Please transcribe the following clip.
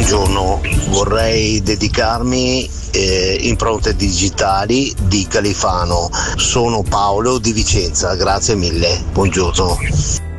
Buongiorno, vorrei dedicarmi impronte digitali di Califano. Sono Paolo di Vicenza, grazie mille, buongiorno.